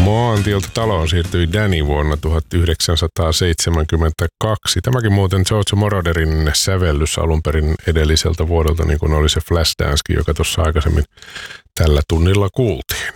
Maantieltä taloon siirtyi Danny vuonna 1972. Tämäkin muuten Giorgio Moroderin sävellys alun perin edelliseltä vuodelta, niin kuin oli se Flashdance, joka tuossa aikaisemmin tällä tunnilla kuultiin.